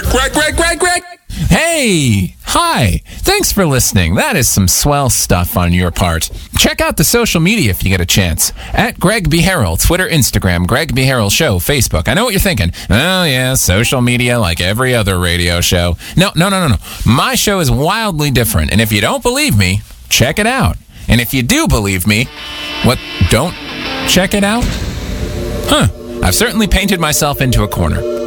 Greg! Hey! Hi! Thanks for listening. That is some swell stuff on your part. Check out the social media if you get a chance. At Greg B. Harrell, Twitter, Instagram, Greg B. Harrell Show, Facebook. I know what you're thinking. Oh, yeah, social media like every other radio show. No. My show is wildly different, and if you don't believe me, check it out. And if you do believe me, don't check it out? I've certainly painted myself into a corner.